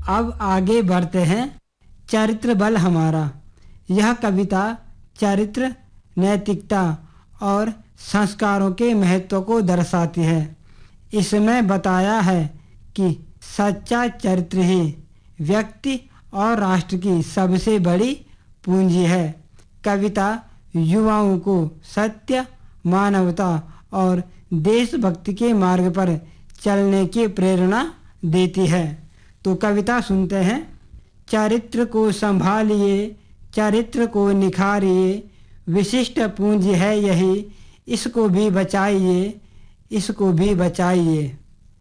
अब आगे बढ़ते हैं। चरित्र बल हमारा। यह कविता चरित्र, नैतिकता और संस्कारों के महत्व को दर्शाती है। इसमें बताया है कि सच्चा चरित्र ही व्यक्ति और राष्ट्र की सबसे बड़ी पूंजी है। कविता युवाओं को सत्य, मानवता और देशभक्ति के मार्ग पर चलने की प्रेरणा देती है। तो कविता सुनते हैं। चरित्र को संभालिए, चरित्र को निखारिए, विशिष्ट पूंजी है यही, इसको भी बचाइए, इसको भी बचाइए।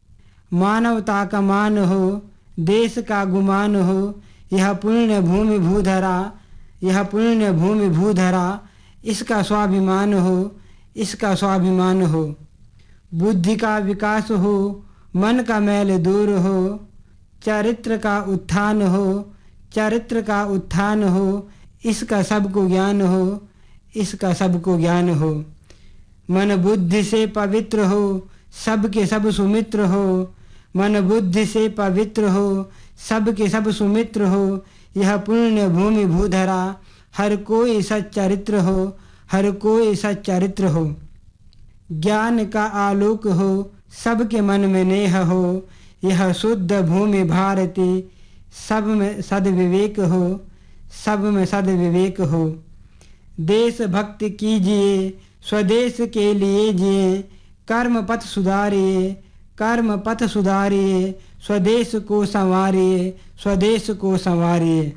मानवता का मान हो, देश का गुमान हो, यह पुण्य भूमि भूधरा, यह पुण्य भूमि भूधरा, इसका स्वाभिमान हो, इसका स्वाभिमान हो। बुद्धि का विकास हो, मन का मैल दूर हो, चरित्र का उत्थान हो, चरित्र का उत्थान हो, इसका सबको ज्ञान हो, इसका सबको ज्ञान हो। मन बुद्धि से पवित्र हो, सबके सब सुमित्र हो, मन बुद्धि से पवित्र हो, सबके सब सुमित्र हो, यह पुण्य भूमि भूधरा, हर कोई सच्चरित्र हो, हर कोई सच्चरित्र हो। ज्ञान का आलोक हो, सबके मन में नेह हो, यह शुद्ध भूमि भारती, सब में सद्विवेक हो, सब में सद्विवेक हो। देशभक्ति कीजिए, स्वदेश के लिए जिए, कर्म पथ सुधारिए, कर्म पथ सुधारिए, स्वदेश को संवारिए, स्वदेश को संवारिए।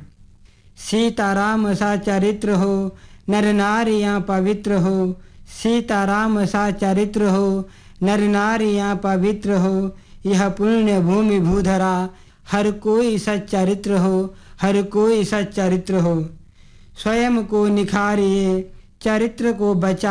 सीताराम सा चरित्र हो, नर नारियां पवित्र हो, सीताराम सा चरित्र हो, नर नारियां पवित्र हो, यह पुण्य भूमि भूधरा, हर कोई सच्चरित्र हो, हर कोई सच्चरित्र हो। स्वयं को निखारिए, चरित्र को बचा